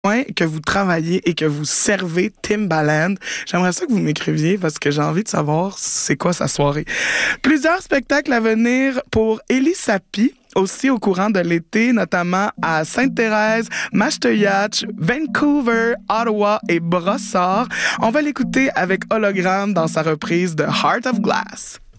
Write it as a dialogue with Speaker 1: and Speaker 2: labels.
Speaker 1: que vous travaillez et que vous servez Timbaland. J'aimerais ça que vous m'écriviez parce que j'ai envie de savoir c'est quoi sa soirée. Plusieurs spectacles à venir pour Élie Sapi, aussi au courant de l'été, notamment à Sainte-Thérèse, Mashteuiatch, Vancouver, Ottawa et Brossard. On va l'écouter avec Hologramme dans sa reprise de Heart of Glass.